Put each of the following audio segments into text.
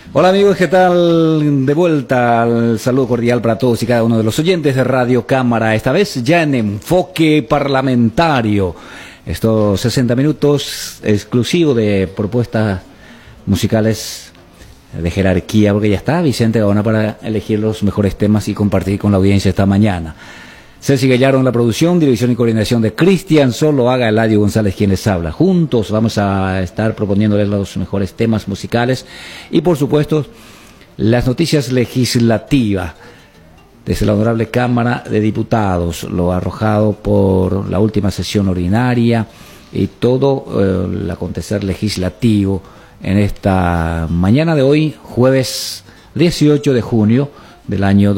Hola amigos, ¿qué tal? De vuelta al saludo cordial para todos y cada uno de los oyentes de Radio Cámara, esta vez ya en enfoque parlamentario. Estos 60 minutos exclusivos de propuestas musicales de jerarquía, porque ya está Vicente Gaona para elegir los mejores temas y compartir con la audiencia esta mañana. Ceci Gallardo en la producción, dirección y coordinación de Cristian Zuluaga, Eladio González quien les habla. Juntos vamos a estar proponiéndoles los mejores temas musicales y por supuesto las noticias legislativas desde la Honorable Cámara de Diputados, lo arrojado por la última sesión ordinaria y todo el acontecer legislativo en esta mañana de hoy, jueves 18 de junio del año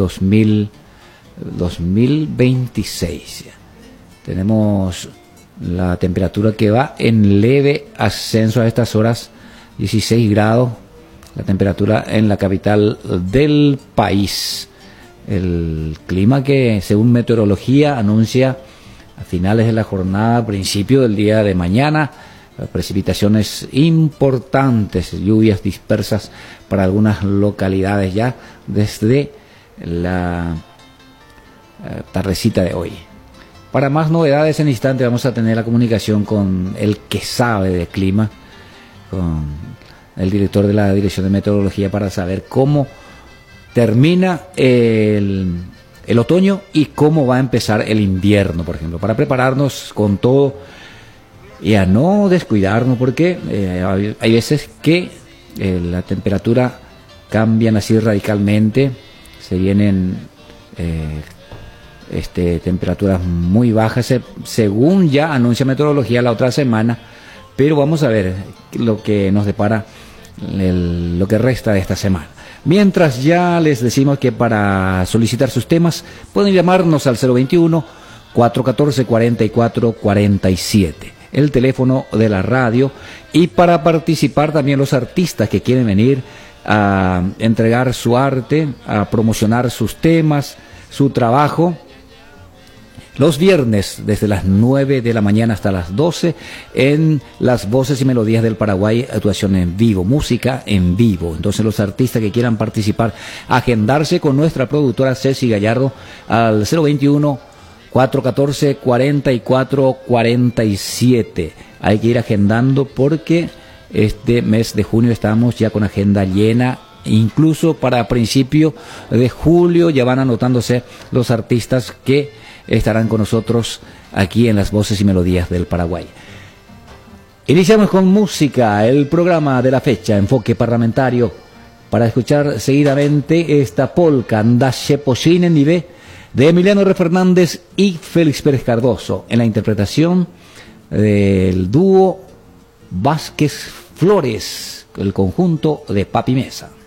2026. Tenemos la temperatura que va en leve ascenso a estas horas, 16 grados, la temperatura en la capital del país. El clima que, según meteorología, anuncia a finales de la jornada, principio del día de mañana, precipitaciones importantes, lluvias dispersas para algunas localidades ya desde la tardecita de hoy. Para más novedades en instante vamos a tener la comunicación con el que sabe de clima, con el director de la Dirección de Meteorología, para saber cómo termina el otoño y cómo va a empezar el invierno, por ejemplo, para prepararnos con todo y a no descuidarnos, porque hay veces que la temperatura cambian así radicalmente, se vienen temperaturas muy bajas según ya anuncia meteorología la otra semana, pero vamos a ver lo que nos depara lo que resta de esta semana. Mientras, ya les decimos que para solicitar sus temas pueden llamarnos al 021-414-4447, el teléfono de la radio, y para participar también los artistas que quieren venir a entregar su arte, a promocionar sus temas, su trabajo. Los viernes, desde las 9 de la mañana hasta las 12, en Las Voces y Melodías del Paraguay, actuación en vivo, música en vivo. Entonces, los artistas que quieran participar, agendarse con nuestra productora Ceci Gallardo al 021-414-4447. Hay que ir agendando porque este mes de junio estamos ya con agenda llena. Incluso para principio de julio ya van anotándose los artistas que estarán con nosotros aquí en Las Voces y Melodías del Paraguay. Iniciamos con música, el programa de la fecha, enfoque parlamentario, para escuchar seguidamente esta polka, Andache Pochine Nive, de Emiliano R. Fernández y Félix Pérez Cardoso, en la interpretación del dúo Vázquez Flores, el conjunto de Papi Mesa.